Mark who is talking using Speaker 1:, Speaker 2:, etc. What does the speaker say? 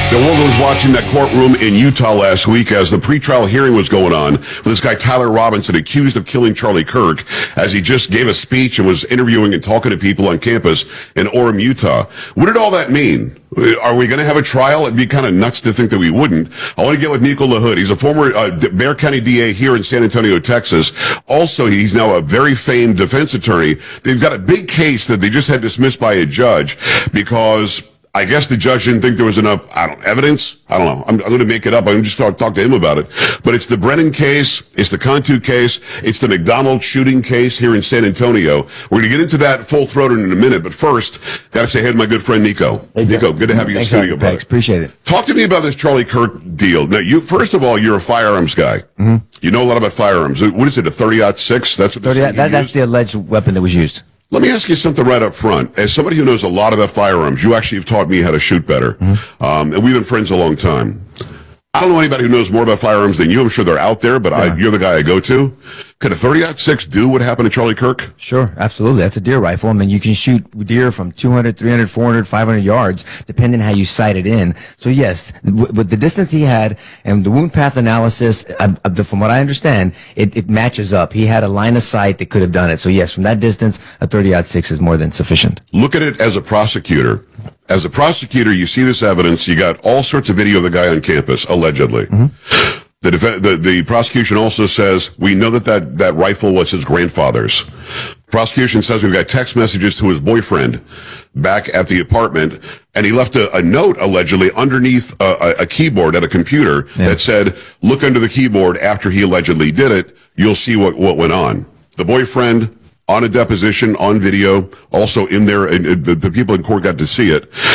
Speaker 1: The world was watching that courtroom in Utah last week as the pretrial hearing was going on with this guy Tyler Robinson, accused of killing Charlie Kirk, as he just gave a speech and was interviewing and talking to people on campus in Orem, Utah. What did all that mean? Are we going to have a trial? It'd be kind of nuts to think that we wouldn't. I want to get with Nico LaHood. He's a former Bexar County DA here in San Antonio, Texas. Also, he's now a very famed defense attorney. They've got a big case that they just had dismissed by a judge because I guess the judge didn't think there was enough, evidence. I don't know. I'm going to make it up. I'm just talk to him about it. But it's the Brennan case. It's the Cantu case. It's the McDonald shooting case here in San Antonio. We're going to get into that full-throated in a minute. But first, got to say hey to my good friend Nico.
Speaker 2: Hey,
Speaker 1: Nico, good to have you in studio, brother.
Speaker 2: Thanks, appreciate it.
Speaker 1: Talk to me about this Charlie Kirk deal. Now, first of all, you're a firearms guy. Mm-hmm. You know a lot about firearms. What is it, a 30-06? That's what
Speaker 2: that's the alleged weapon that was used.
Speaker 1: Let me ask you something right up front. As somebody who knows a lot about firearms, you actually have taught me how to shoot better. Mm-hmm. And we've been friends a long time. I don't know anybody who knows more about firearms than you. I'm sure they're out there, but you're the guy I go to. Could a 30-06 do what happened to Charlie Kirk?
Speaker 2: Sure, absolutely. That's a deer rifle. I mean, you can shoot deer from 200, 300, 400, 500 yards, depending how you sight it in. So yes, with the distance he had and the wound path analysis, from what I understand, it matches up. He had a line of sight that could have done it. So yes, from that distance, a 30-06 is more than sufficient.
Speaker 1: Look at it as a prosecutor. As a prosecutor, you see this evidence. You got all sorts of video of the guy on campus, allegedly. Mm-hmm. The prosecution also says, we know that rifle was his grandfather's. Prosecution says we've got text messages to his boyfriend back at the apartment, and he left a note, allegedly, underneath a keyboard at a computer that said, look under the keyboard after he allegedly did it. You'll see what went on. The boyfriend, on a deposition, on video, also in there, and the people in court got to see it.